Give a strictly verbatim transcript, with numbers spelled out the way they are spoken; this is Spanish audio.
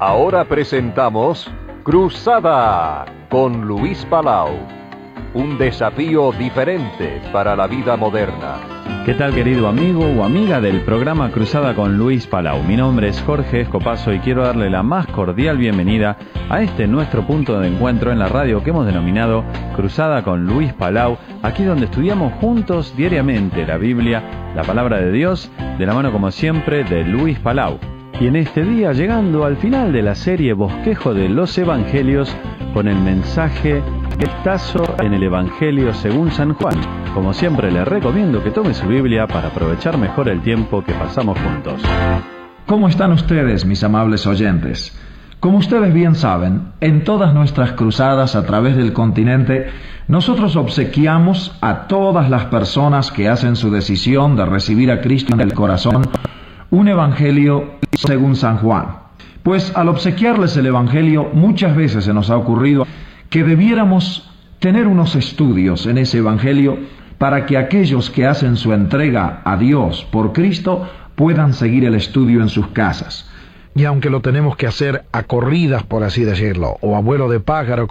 Ahora presentamos Cruzada con Luis Palau. Un desafío diferente para la vida moderna. ¿Qué tal, querido amigo o amiga del programa Cruzada con Luis Palau? Mi nombre es Jorge Escopazo y quiero darle la más cordial bienvenida a este nuestro punto de encuentro en la radio que hemos denominado Cruzada con Luis Palau, aquí donde estudiamos juntos diariamente la Biblia, la palabra de Dios, de la mano como siempre de Luis Palau. Y en este día, llegando al final de la serie Bosquejo de los Evangelios, con el mensaje Vistazo en el Evangelio según San Juan. Como siempre, les recomiendo que tome su Biblia para aprovechar mejor el tiempo que pasamos juntos. ¿Cómo están ustedes, mis amables oyentes? Como ustedes bien saben, en todas nuestras cruzadas a través del continente, nosotros obsequiamos a todas las personas que hacen su decisión de recibir a Cristo en el corazón un Evangelio según San Juan. Pues al obsequiarles el Evangelio, muchas veces se nos ha ocurrido que debiéramos tener unos estudios en ese Evangelio para que aquellos que hacen su entrega a Dios por Cristo puedan seguir el estudio en sus casas. Y aunque lo tenemos que hacer a corridas, por así decirlo, o a vuelo de pájaro,